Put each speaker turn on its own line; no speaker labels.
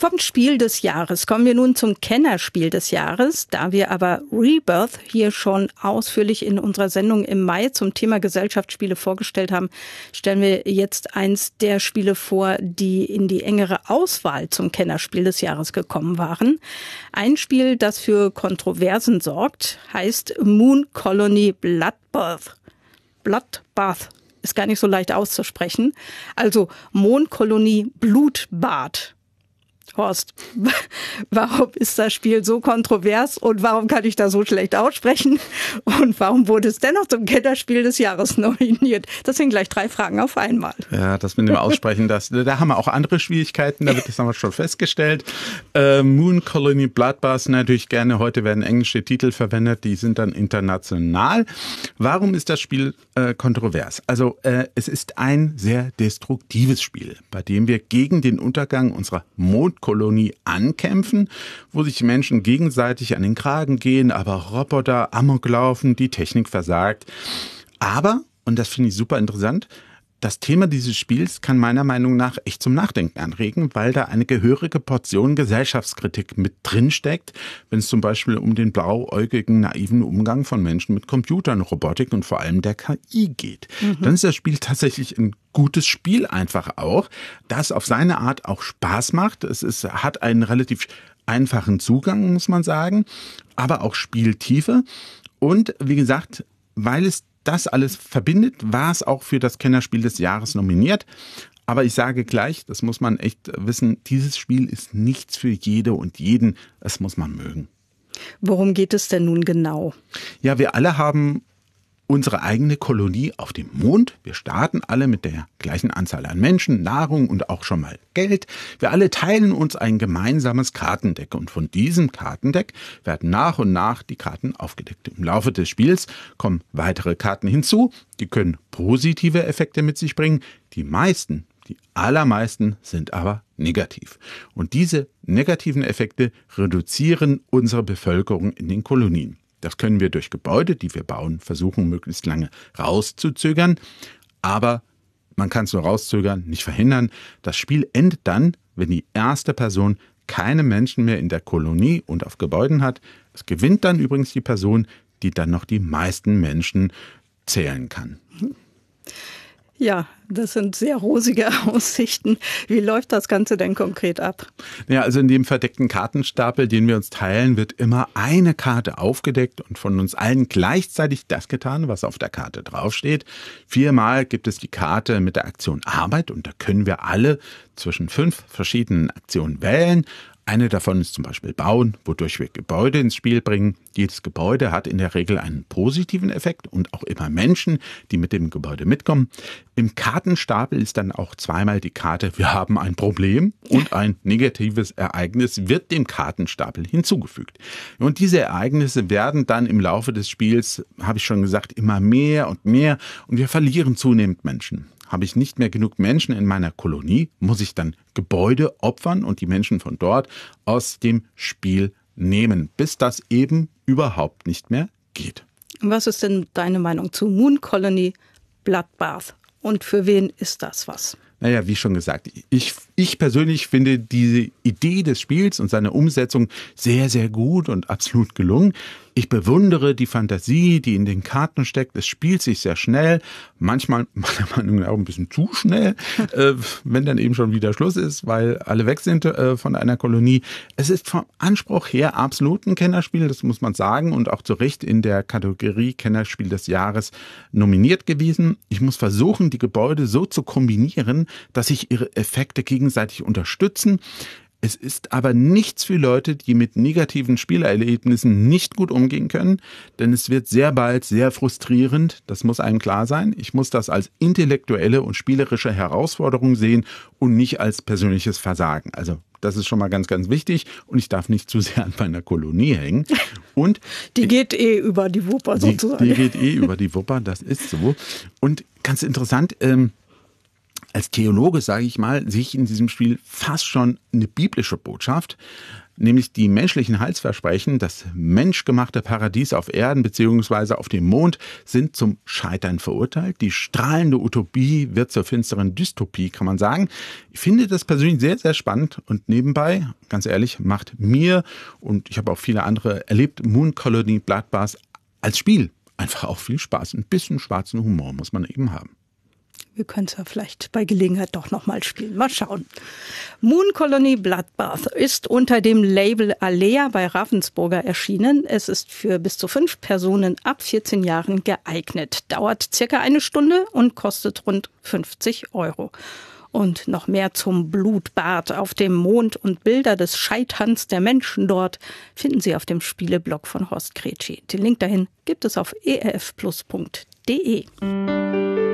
Vom Spiel des Jahres kommen wir nun zum Kennerspiel des Jahres. Da wir aber Rebirth hier schon ausführlich in unserer Sendung im Mai zum Thema Gesellschaftsspiele vorgestellt haben, stellen wir jetzt eins der Spiele vor, die in die engere Auswahl zum Kennerspiel des Jahres gekommen waren. Ein Spiel, das für Kontroversen sorgt, heißt Moon Colony Bloodbath. Bloodbath ist gar nicht so leicht auszusprechen. Also Mondkolonie Blutbad. Horst, warum ist das Spiel so kontrovers und warum kann ich da so schlecht aussprechen und warum wurde es dennoch zum Kennerspiel des Jahres nominiert? Das sind gleich 3 Fragen auf einmal.
Ja, das mit dem Aussprechen, da haben wir auch andere Schwierigkeiten, da wird das nochmal schon festgestellt. Moon Colony Bloodbath natürlich gerne, heute werden englische Titel verwendet, die sind dann international. Warum ist das Spiel kontrovers? Also es ist ein sehr destruktives Spiel, bei dem wir gegen den Untergang unserer Mondkolonie ankämpfen, wo sich Menschen gegenseitig an den Kragen gehen, aber Roboter Amok laufen, die Technik versagt. Aber, und das finde ich super interessant, das Thema dieses Spiels kann meiner Meinung nach echt zum Nachdenken anregen, weil da eine gehörige Portion Gesellschaftskritik mit drin steckt, wenn es zum Beispiel um den blauäugigen, naiven Umgang von Menschen mit Computern, Robotik und vor allem der KI geht. Dann ist das Spiel tatsächlich ein gutes Spiel einfach auch, das auf seine Art auch Spaß macht. Hat einen relativ einfachen Zugang, muss man sagen, aber auch Spieltiefe. Und wie gesagt, weil es das alles verbindet, war es auch für das Kennerspiel des Jahres nominiert. Aber ich sage gleich, das muss man echt wissen, dieses Spiel ist nichts für jede und jeden. Das muss man mögen.
Worum geht es denn nun genau?
Ja, wir alle haben unsere eigene Kolonie auf dem Mond. Wir starten alle mit der gleichen Anzahl an Menschen, Nahrung und auch schon mal Geld. Wir alle teilen uns ein gemeinsames Kartendeck und von diesem Kartendeck werden nach und nach die Karten aufgedeckt. Im Laufe des Spiels kommen weitere Karten hinzu, die können positive Effekte mit sich bringen. Die allermeisten sind aber negativ. Und diese negativen Effekte reduzieren unsere Bevölkerung in den Kolonien. Das können wir durch Gebäude, die wir bauen, versuchen, möglichst lange rauszuzögern. Aber man kann es nur rauszögern, nicht verhindern. Das Spiel endet dann, wenn die erste Person keine Menschen mehr in der Kolonie und auf Gebäuden hat. Es gewinnt dann übrigens die Person, die dann noch die meisten Menschen zählen kann.
Ja, das sind sehr rosige Aussichten. Wie läuft das Ganze denn konkret ab?
Ja, also in dem verdeckten Kartenstapel, den wir uns teilen, wird immer eine Karte aufgedeckt und von uns allen gleichzeitig das getan, was auf der Karte draufsteht. 4-mal gibt es die Karte mit der Aktion Arbeit und da können wir alle zwischen 5 verschiedenen Aktionen wählen. Eine davon ist zum Beispiel Bauen, wodurch wir Gebäude ins Spiel bringen. Jedes Gebäude hat in der Regel einen positiven Effekt und auch immer Menschen, die mit dem Gebäude mitkommen. Im Kartenstapel ist dann auch 2-mal die Karte, wir haben ein Problem und ein negatives Ereignis wird dem Kartenstapel hinzugefügt. Und diese Ereignisse werden dann im Laufe des Spiels, habe ich schon gesagt, immer mehr und wir verlieren zunehmend Menschen. Habe ich nicht mehr genug Menschen in meiner Kolonie, muss ich dann Gebäude opfern und die Menschen von dort aus dem Spiel nehmen, bis das eben überhaupt nicht mehr geht.
Was ist denn deine Meinung zu Moon Colony Bloodbath? Und für wen ist das was?
Naja, wie schon gesagt, ich persönlich finde diese Idee des Spiels und seine Umsetzung sehr, sehr gut und absolut gelungen. Ich bewundere die Fantasie, die in den Karten steckt. Es spielt sich sehr schnell, manchmal meiner Meinung nach auch ein bisschen zu schnell, wenn dann eben schon wieder Schluss ist, weil alle weg sind von einer Kolonie. Es ist vom Anspruch her absolut ein Kennerspiel, das muss man sagen, und auch zu Recht in der Kategorie Kennerspiel des Jahres nominiert gewesen. Ich muss versuchen, die Gebäude so zu kombinieren, dass sich ihre Effekte gegenseitig unterstützen. Es ist aber nichts für Leute, die mit negativen Spielerlebnissen nicht gut umgehen können, denn es wird sehr bald sehr frustrierend, das muss einem klar sein. Ich muss das als intellektuelle und spielerische Herausforderung sehen und nicht als persönliches Versagen. Also das ist schon mal ganz, ganz wichtig und ich darf nicht zu sehr an meiner Kolonie hängen. Und
die geht über die Wupper sozusagen.
Die geht über die Wupper, das ist so. Und ganz interessant, als Theologe, sage ich mal, sehe ich in diesem Spiel fast schon eine biblische Botschaft, nämlich die menschlichen Heilsversprechen, das menschgemachte Paradies auf Erden bzw. auf dem Mond sind zum Scheitern verurteilt. Die strahlende Utopie wird zur finsteren Dystopie, kann man sagen. Ich finde das persönlich sehr, sehr spannend und nebenbei, ganz ehrlich, macht mir und ich habe auch viele andere erlebt, Moon Colony Bloodbath als Spiel einfach auch viel Spaß. Ein bisschen schwarzen Humor muss man eben haben.
Wir können es ja vielleicht bei Gelegenheit doch nochmal spielen. Mal schauen. Moon Colony Bloodbath ist unter dem Label Alea bei Ravensburger erschienen. Es ist für bis zu 5 Personen ab 14 Jahren geeignet. Dauert circa 1 Stunde und kostet rund 50 €. Und noch mehr zum Blutbad auf dem Mond und Bilder des Scheiterns der Menschen dort finden Sie auf dem Spieleblog von Horst Kretschi. Den Link dahin gibt es auf erfplus.de.